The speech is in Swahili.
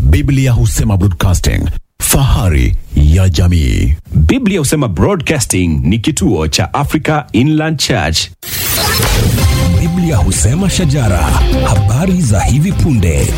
Biblia husema broadcasting, fahari ya jamii. Biblia husema Broadcasting ni kituo cha Africa Inland Church. Biblia husema shajara, habari za hivi punde